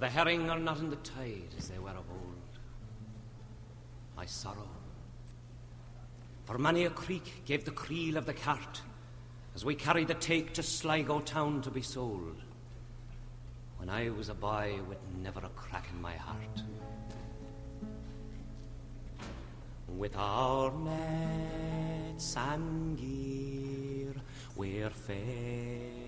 the herring are not in the tide as they were of old. I sorrow, for many a creek gave the creel of the cart as we carried the take to Sligo town to be sold, when I was a boy with never a crack in my heart. With our nets and gear, we're fair